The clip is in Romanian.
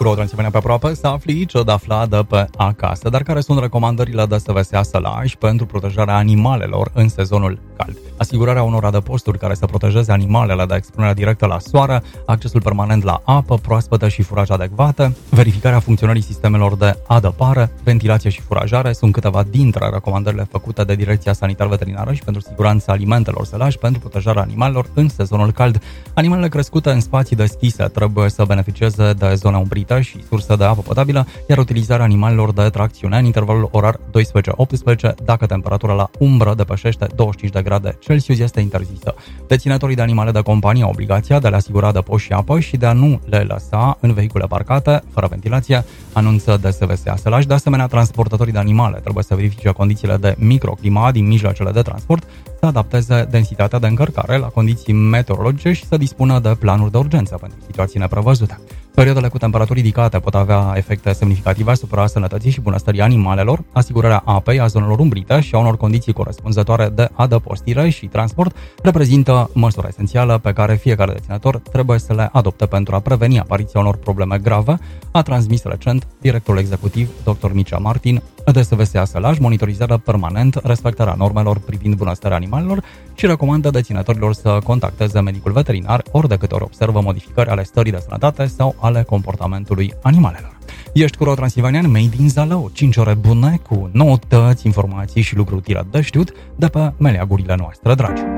Curo Transilvania pe aproape să afli ce de afla de pe acasă, dar care sunt recomandările de SVSA Sălaj pentru protejarea animalelor în sezonul cald. Asigurarea unor adăposturi care să protejeze animalele de expunerea directă la soare, accesul permanent la apă proaspătă și furaj adecvate, verificarea funcționării sistemelor de adăpare, ventilație și furajare sunt câteva dintre recomandările făcute de Direcția Sanitar-Veterinară și pentru siguranța alimentelor Sălaj pentru protejarea animalelor în sezonul cald. Animalele crescute în spații deschise trebuie să beneficieze de zone umbrite și surse de apă potabilă, iar utilizarea animalelor de tracțiune în intervalul orar 12-18, dacă temperatura la umbră depășește 25 de grade Celsius, este interzisă. Deținătorii de animale de companie au obligația de a le asigura adăpost și apă și de a nu le lăsa în vehicule parcate, fără ventilație, anunță DSVSA Sălaj. De asemenea, transportatorii de animale trebuie să verifice condițiile de microclimat din mijloacele de transport, să adapteze densitatea de încărcare la condiții meteorologice și să dispună de planuri de urgență pentru situații neprevăzute. Perioadele cu temperaturi ridicate pot avea efecte semnificative asupra sănătății și bunăstării animalelor. Asigurarea apei, a zonelor umbrite și a unor condiții corespunzătoare de adăpostire și transport reprezintă măsura esențială pe care fiecare deținător trebuie să le adopte pentru a preveni apariția unor probleme grave, a transmis recent directorul executiv dr. Mircea Martin. DSVSA Sălaj monitorizează permanent respectarea normelor privind bunăstarea animalelor și recomandă deținătorilor să contacteze medicul veterinar ori de câte ori observă modificări ale stării de sănătate sau ale comportamentului animalelor. Ești cu Transilvanian, made in Zalău, 5 ore bune cu noutăți, informații și lucruri utile de știut de pe meleagurile noastre dragi.